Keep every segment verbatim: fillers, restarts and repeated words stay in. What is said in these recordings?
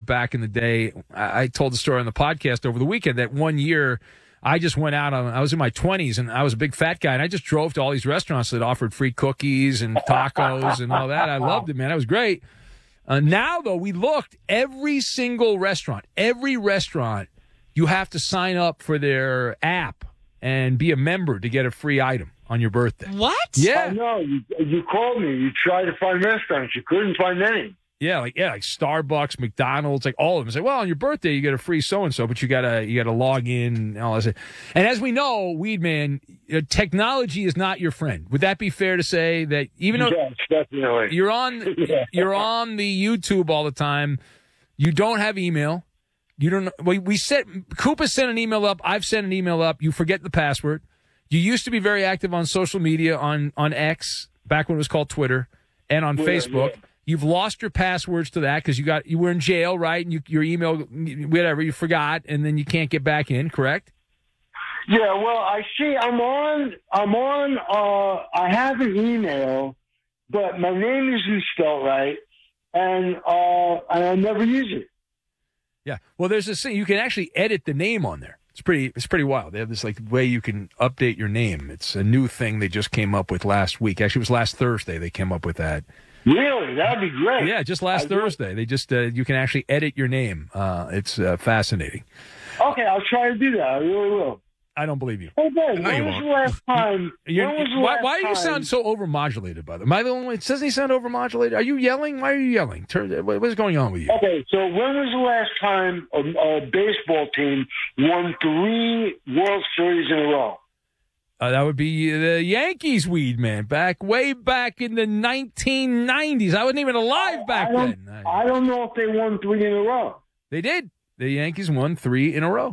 back in the day. I, I told the story on the podcast over the weekend that one year I just went out on, I was in my twenties and I was a big fat guy and I just drove to all these restaurants that offered free cookies and tacos and all that. I loved it, man. That was great. Uh, now, though, we looked every single restaurant, every restaurant, you have to sign up for their app and be a member to get a free item on your birthday. What? Yeah. I know. You, you called me. You tried to find restaurants. You couldn't find any. Yeah, like yeah, like Starbucks, McDonald's, like all of them. Say, well, on your birthday you get a free so and so, but you gotta you gotta log in and all that. And as we know, Weedman, uh, technology is not your friend. Would that be fair to say that even though yes, definitely. you're on Yeah. you're on the YouTube all the time, you don't have email. You don't. We we set Koopa sent an email up. I've sent an email up. You forget the password. You used to be very active on social media on on X back when it was called Twitter and on Yeah, Facebook. yeah. You've lost your passwords to that because you got you were in jail, right? And you, your email, whatever, you forgot, and then you can't get back in. Correct? Yeah. Well, I see. I'm on. I'm on. Uh, I have an email, but my name isn't spelled right, and uh, and I never use it. Yeah. Well, there's this thing you can actually edit the name on there. It's pretty. It's pretty wild. They have this like way you can update your name. It's a new thing they just came up with last week. Actually, it was last Thursday they came up with that. Really? That'd be great. Yeah, just last I Thursday. They just uh, you can actually edit your name. Uh, it's uh, fascinating. Okay, I'll try to do that. I really will. I don't believe you. Hey, Ben, No, when you was won't. the last time? You're- when was the why last why do you time- sound so overmodulated, by the way? Am I the only one? Doesn't he sound overmodulated? Are you yelling? Why are you yelling? Turn, what- what's going on with you? Okay, so when was the last time a, a baseball team won three World Series in a row? Uh, that would be the Yankees, weed man, back way back in the nineteen nineties. I wasn't even alive back I don't, then. I don't know if they won three in a row. They did. The Yankees won three in a row.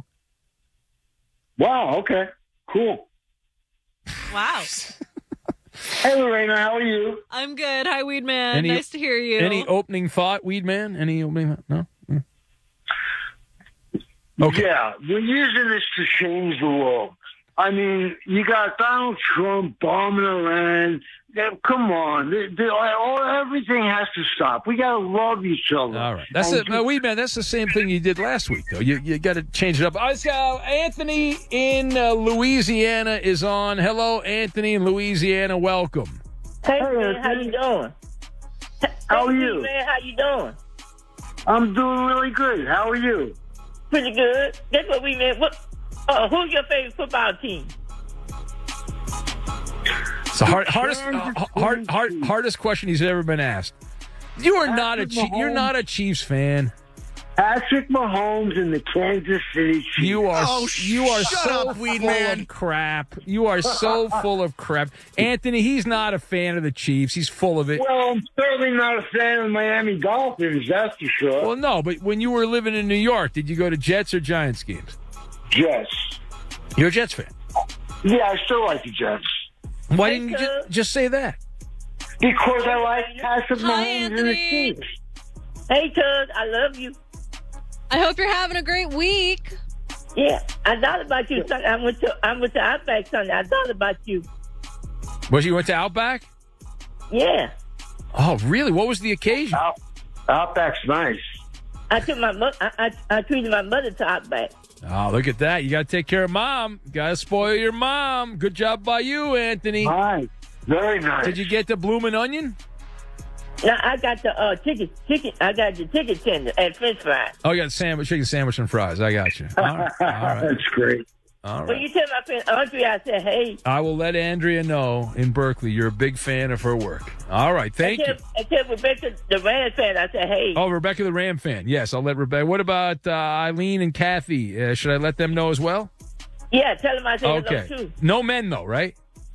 Wow, okay, cool. Wow. Hey, Lorena, how are you? I'm good. Hi, Weed Man. Any- nice to hear you. Any opening thought, weed man? Any opening thought? No? Mm. Okay. Yeah, we're using this to change the world. I mean, you got Donald Trump bombing Iran. Yeah, come on, the, the, all, everything has to stop. We got to love each other. All right. That's And the, uh, weed man. That's the same thing you did last week, though. You you got to change it up. Uh, so Anthony in uh, Louisiana is on. Hello, Anthony in Louisiana. Welcome. Hey, Hey, man, how Anthony. you doing? How are Hey, you? man? How you doing? I'm doing really good. How are you? Pretty good. That's what we meant. What? Uh, who's your favorite football team? It's the hard, hardest, uh, hard, hard, hardest question he's ever been asked. You are not a Patrick Chief, you're Mahomes. not a Chiefs fan. Patrick Mahomes and the Kansas City Chiefs. You are Oh, you are shut so up, Weed full Man. of crap. You are so full of crap. Anthony, he's not a fan of the Chiefs. He's full of it. Well, I'm certainly not a fan of the Miami Dolphins, that's for sure. Well, no, but when you were living in New York, did you go to Jets or Giants games? Jets. You're a Jets fan. Yeah, I still like the Jets. Why Hey, didn't you cuz. just, just say that? Because I like Patrick Hi, Mahomes and the Anthony. Chiefs. Hey, cuz, I love you. I hope you're having a great week. Yeah, I thought about you. Sunday. I went to I went to Outback Sunday. I thought about you. Was you went to Outback? Yeah, Oh, really? What was the occasion? Out, Outback's nice. I took my mo- I, I I treated my mother to Outback. Oh, look at that. You got to take care of mom. Got to spoil your mom. Good job by you, Anthony. Nice. Very nice. Did you get the bloomin' onion? Now I got the uh, ticket ticket. I got the ticket tender at French fries. Oh, you got sandwich, chicken sandwich and fries. I got you. All right. All right. That's great. All When right. you tell my friend Audrey, I said, hey. I will let Andrea know in Berkeley you're a big fan of her work. All right. Thank I you. tell, I tell Rebecca, the Rams fan, I said, hey. Oh, Rebecca the Ram fan. Yes, I'll let Rebecca. What about uh, Eileen and Kathy? Uh, should I let them know as well? Yeah, tell them I said Okay. hello too. No men, though, right?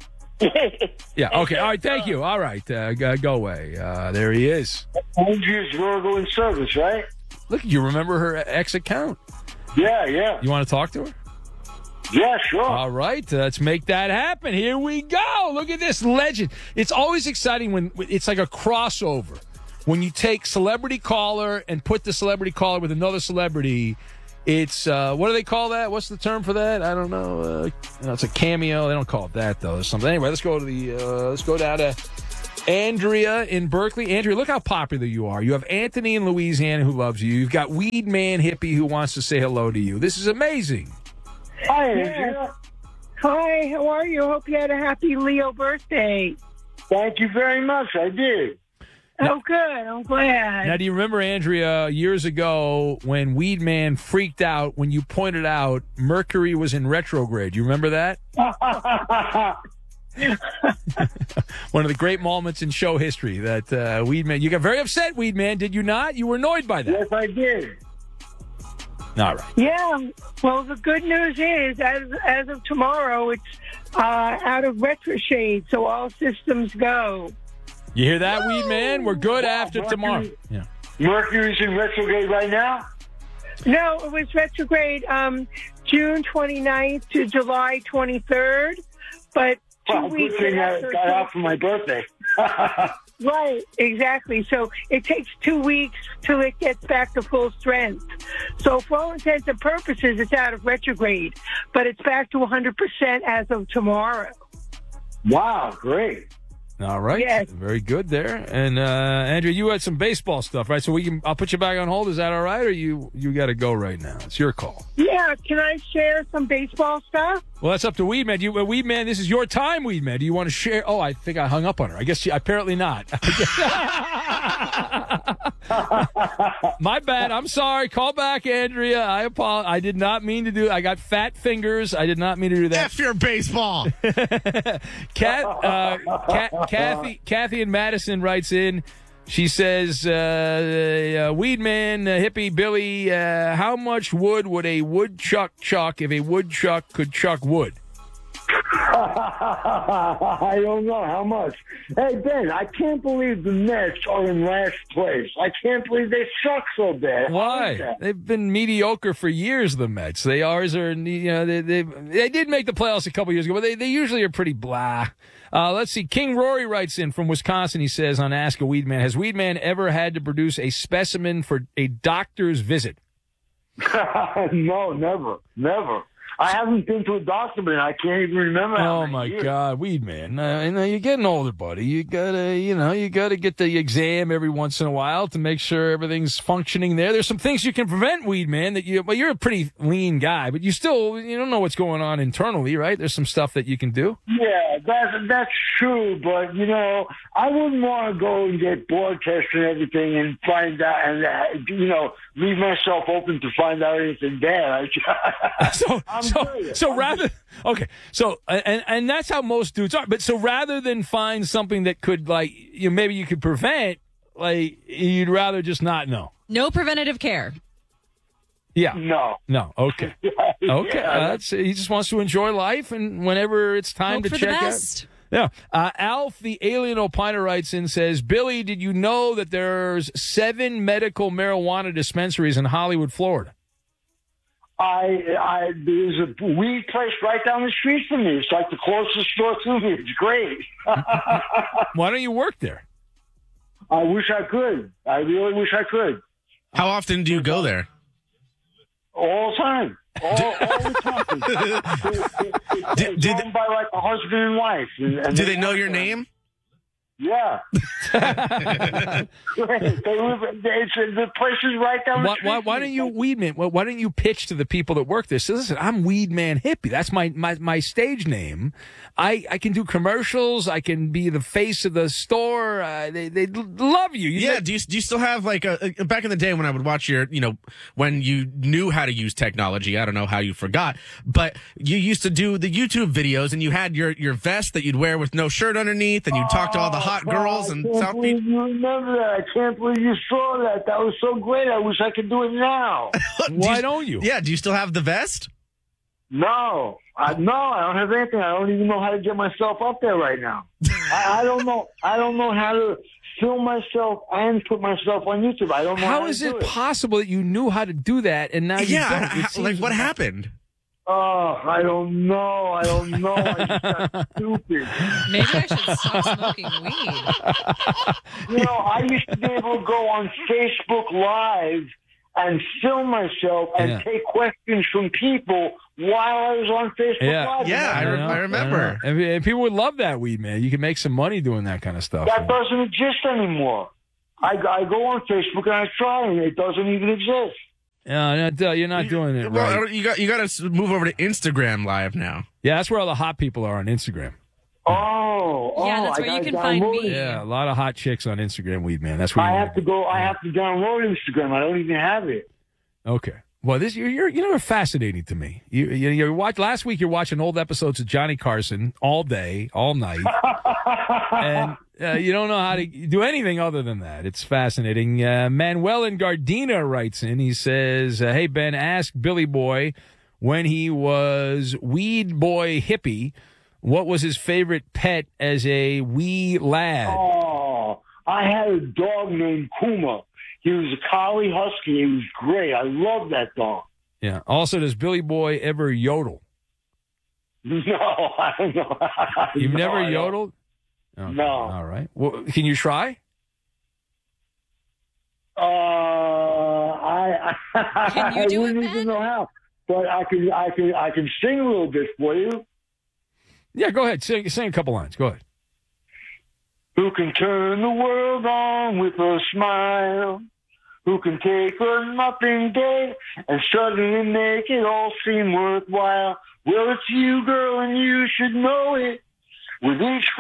Yeah. Okay. All right. Thank you. All right. Uh, go, go away. Uh, there he is. Andrew's Virgo in service, right? Look, you remember her ex account. Yeah, yeah. You want to talk to her? Yeah, sure. All right, let's make that happen. Here we go. Look at this legend. It's always exciting when it's like a crossover. When you take celebrity caller and put the celebrity caller with another celebrity, it's, uh, what do they call that? What's the term for that? I don't know. Uh, you know, it's a cameo. They don't call it that, though. There's something. Anyway, let's go to the, uh, let's go down to Andrea in Berkeley. Andrea, look how popular you are. You have Anthony in Louisiana who loves you. You've got Weed Man Hippie who wants to say hello to you. This is amazing. Hi, Andrea. Hi, how are you? Hope you had a happy Leo birthday. Thank you very much. I did. Oh, good. I'm glad. Now, do you remember, Andrea, years ago when Weed Man freaked out when you pointed out Mercury was in retrograde? Do you remember that? One of the great moments in show history that uh, Weed Man, you got very upset, Weed Man, did you not? You were annoyed by that. Yes, I did. All right. Yeah. Well, the good news is, as as of tomorrow, it's uh, out of retrograde, so all systems go. You hear that, Weed Man? We're good Wow, after Mercury- tomorrow. Yeah. Mercury's in retrograde right now? No, it was retrograde um, June twenty-ninth to July twenty-third, but two Well, weeks good thing I after. got out for my birthday. Right, exactly. So it takes two weeks till it gets back to full strength. So for all intents and purposes, it's out of retrograde, but it's back to one hundred percent as of tomorrow. Wow, great. All right. Yes. Very good there. And uh, Andrea, you had some baseball stuff, right? So we can. I'll put you back on hold. Is that all right, or you you got to go right now? It's your call. Yeah, can I share some baseball stuff? Well, that's up to Weed Man. You, uh, Weed Man, this is your time, Weed Man. Do you want to share? Oh, I think I hung up on her. I guess she, apparently not. My bad. I'm sorry. Call back, Andrea. I apologize. I did not mean to do. I got fat fingers. I did not mean to do that. F your baseball. Cat, uh, Cat, Kathy, Kathy in Madison writes in. She says, uh, uh, Weed Man, uh, Hippie, Billy, uh, how much wood would a woodchuck chuck if a woodchuck could chuck wood? I don't know how much. Hey, Ben, I can't believe the Mets are in last place. I can't believe they suck so bad. How is Why? that? They've been mediocre for years, the Mets. They ours are, you know, they they, they did make the playoffs a couple years ago, but they, they usually are pretty blah. Uh, let's see. King Rory writes in from Wisconsin. He says on Ask a Weed Man, has Weed Man ever had to produce a specimen for a doctor's visit? No, never. Never. I haven't been to a doctor, but I can't even remember. how Oh many my years. God, Weed Man! Uh, you know, you're getting older, buddy. You gotta, you know, you gotta get the exam every once in a while to make sure everything's functioning there. There's some things you can prevent, Weed Man. That you, well, you're a pretty lean guy, but you still, you don't know what's going on internally, right? There's some stuff that you can do. Yeah, that's that's true, but you know, I wouldn't want to go and get blood tests and everything and find out, and uh, you know, leave myself open to find out anything bad. So, I'm so, serious. so I'm rather, okay, so and and that's how most dudes are. But so rather than find something that could, like, you know, maybe you could prevent, like, you'd rather just not know. No preventative care. Yeah. No. No. Okay. Okay. Yeah. Uh, that's, he just wants to enjoy life, and whenever it's time Hope to for the check best. out. Yeah. Uh, Alf, the alien opiner, writes in, says, Billy, did you know that there's seven medical marijuana dispensaries in Hollywood, Florida? I, I, there's a weed place right down the street from me. It's like the closest store to me. It's great. Why don't you work there? I wish I could. I really wish I could. How often do you go there? All the time. All, all the time. They- they- Did- they did owned by like a husband and wife. And, and Do they know your name? Yeah. they live, it's, the place is right down the Why, street. why, why from don't me. you weed man? Why, why don't you pitch to the people that work there? Say, listen, I'm Weed Man Hippie. That's my, my, my stage name. I, I can do commercials. I can be the face of the store. Uh, they they love you. you Yeah. know- Do you do you still have like a, a back in the day when I would watch your, you know, when you knew how to use technology? I don't know how you forgot, but you used to do the YouTube videos, and you had your your vest that you'd wear with no shirt underneath, and you talk to all the hot Oh, girls I and can't South believe Beach. you remember that. I can't believe you saw that. That was so great. I wish I could do it now. Why don't you? Yeah. Do you still have the vest? No, I, no, I don't have anything. I don't even know how to get myself up there right now. I, I don't know. I don't know how to film myself and put myself on YouTube. I don't know how, How to is do it possible that you knew how to do that and now you Yeah. don't? It ha- seems- like what happened? Oh, I don't know. I don't know. I just got stupid. Maybe I should stop smoking weed. You know, I used to be able to go on Facebook Live and film myself and Yeah. take questions from people while I was on Facebook Yeah. Live. Yeah, I, know, re- I remember. know. And, and people would love that weed, man. You can make some money doing that kind of stuff. That doesn't exist anymore. I, I go on Facebook and I try, and it doesn't even exist. Yeah, no, you're not doing it Well, right. you got you got to move over to Instagram Live now. Yeah, that's where all the hot people are on Instagram. Oh, oh, Yeah, that's I where you gotta can find download me. it. Yeah, a lot of hot chicks on Instagram weed, man. That's where I you have to go. I have to download Instagram. I don't even have it. Okay. Well, this you're you're you know fascinating to me. You you you watch last week. You're watching old episodes of Johnny Carson all day, all night, and uh, you don't know how to do anything other than that. It's fascinating. Uh, Manuel in Gardena writes in. He says, uh, "Hey Ben, ask Billy Boy when he was weed boy hippie, what was his favorite pet as a wee lad?" Oh, I had a dog named Kuma. He was a collie husky. He was great. I love that dog. Yeah. Also, does Billy Boy ever yodel? No, I don't know. You've No, never I don't. yodeled? Okay. No. All right. Well, can you try? Uh, I, I, Can you I do it, wouldn't Ben? even know how. But I can, I can, I can sing a little bit for you. Yeah, go ahead. Sing, sing a couple lines. Go ahead. Who can turn the world on with a smile? Who can take a nothing day and suddenly make it all seem worthwhile? Well, it's you, girl, and you should know it. With each